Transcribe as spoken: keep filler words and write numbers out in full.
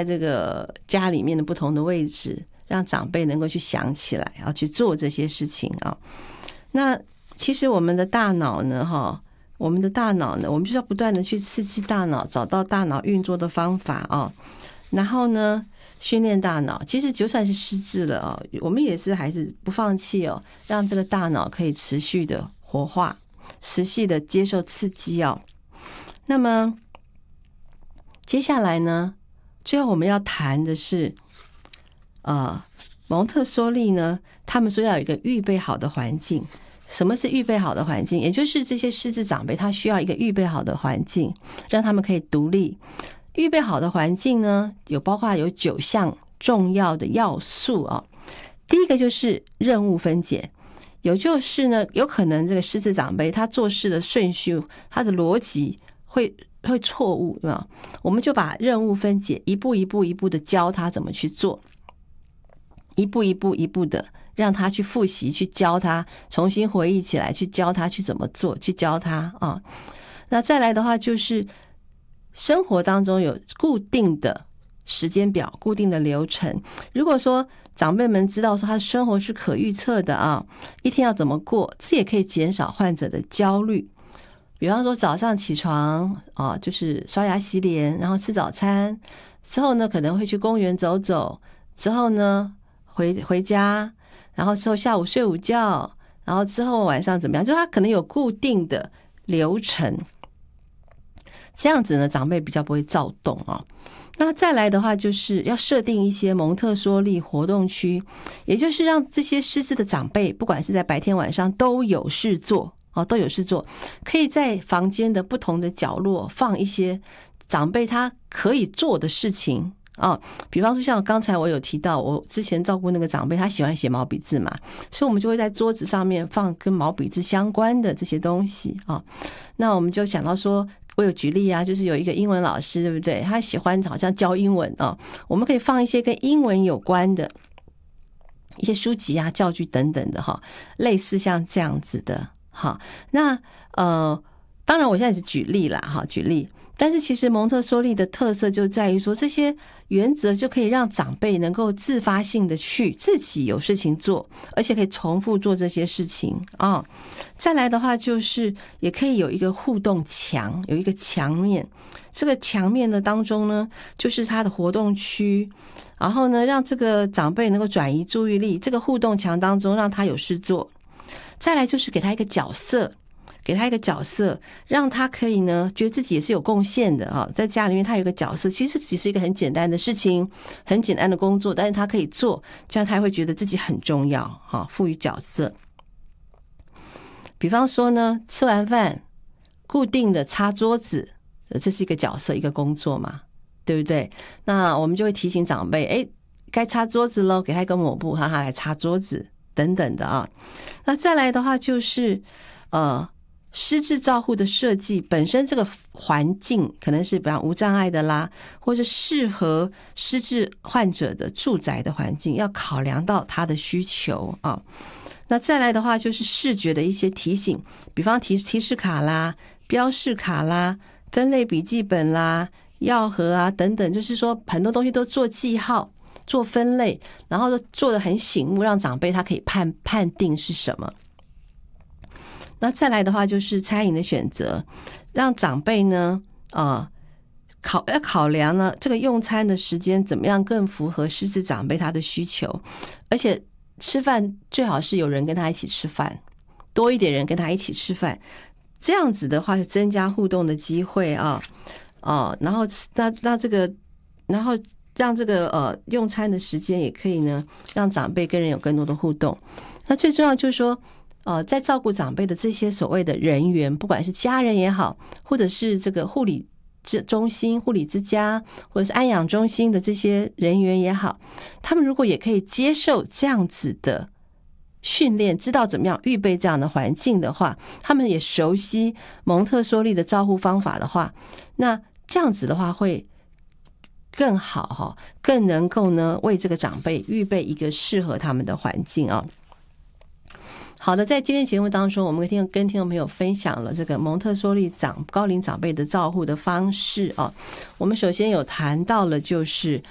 在这个家里面的不同的位置，让长辈能够去想起来，要去做这些事情啊。那其实我们的大脑呢，哈，我们的大脑呢，我们就要不断的去刺激大脑，找到大脑运作的方法啊，然后呢，训练大脑。其实就算是失智了啊，我们也是还是不放弃哦，让这个大脑可以持续的活化，持续的接受刺激哦。那么接下来呢，最后我们要谈的是，呃，蒙特梭利呢，他们说要有一个预备好的环境。什么是预备好的环境？也就是这些失智长辈，他需要一个预备好的环境，让他们可以独立。预备好的环境呢，有包括有九项重要的要素啊。第一个就是任务分解，有就是呢，有可能这个失智长辈他做事的顺序，他的逻辑会会错误，对吧？我们就把任务分解，一步一步一步的教他怎么去做，一步一步一步的让他去复习，去教他，重新回忆起来，去教他去怎么做，去教他啊。那再来的话，就是生活当中有固定的时间表，固定的流程。如果说长辈们知道说他的生活是可预测的啊，一天要怎么过，这也可以减少患者的焦虑。比方说早上起床啊，就是刷牙洗脸，然后吃早餐之后呢，可能会去公园走走，之后呢回回家，然后之后下午睡午觉，然后之后晚上怎么样，就他可能有固定的流程，这样子呢长辈比较不会躁动啊。那再来的话，就是要设定一些蒙特梭利活动区，也就是让这些失智的长辈不管是在白天晚上都有事做哦，都有事做，可以在房间的不同的角落放一些长辈他可以做的事情啊。比方说像刚才我有提到，我之前照顾那个长辈，他喜欢写毛笔字嘛，所以我们就会在桌子上面放跟毛笔字相关的这些东西啊。那我们就想到说，我有举例啊，就是有一个英文老师，对不对？他喜欢好像教英文啊，我们可以放一些跟英文有关的一些书籍啊、教具等等的哈，类似像这样子的。好，那呃，当然我现在是举例啦，哈，举例。但是其实蒙特梭利的特色就在于说，这些原则就可以让长辈能够自发性的去自己有事情做，而且可以重复做这些事情啊、哦。再来的话，就是也可以有一个互动墙，有一个墙面。这个墙面的当中呢，就是他的活动区，然后呢，让这个长辈能够转移注意力。这个互动墙当中，让他有事做。再来就是给他一个角色，给他一个角色，让他可以呢觉得自己也是有贡献的啊。在家里面他有一个角色，其实只是一个很简单的事情，很简单的工作，但是他可以做，这样他会觉得自己很重要啊，赋予角色。比方说呢，吃完饭固定的擦桌子，这是一个角色，一个工作嘛，对不对？那我们就会提醒长辈，哎，该擦桌子咯，给他一个抹布，让他来擦桌子等等的啊。那再来的话就是呃失智照护的设计本身，这个环境可能是比方无障碍的啦，或是适合失智患者的住宅的环境，要考量到他的需求啊。那再来的话就是视觉的一些提醒，比方提提示卡啦、标示卡啦、分类笔记本啦、药盒啊等等，就是说很多东西都做记号、做分类，然后都做得很醒目，让长辈他可以判判定是什么。那再来的话就是餐饮的选择，让长辈呢呃考要考量呢这个用餐的时间怎么样更符合失智长辈他的需求，而且吃饭最好是有人跟他一起吃饭，多一点人跟他一起吃饭，这样子的话就增加互动的机会啊哦，然后那那这个然后让这个呃用餐的时间也可以呢让长辈跟人有更多的互动。那最重要就是说呃，在照顾长辈的这些所谓的人员，不管是家人也好，或者是这个护理中心、护理之家，或者是安养中心的这些人员也好，他们如果也可以接受这样子的训练，知道怎么样预备这样的环境的话，他们也熟悉蒙特梭利的照护方法的话，那这样子的话会更好哈，更能够呢为这个长辈预备一个适合他们的环境啊。好的，在今天节目当中，我们跟跟听众朋友分享了这个蒙特梭利长高龄长辈的照护的方式啊。我们首先有谈到了就是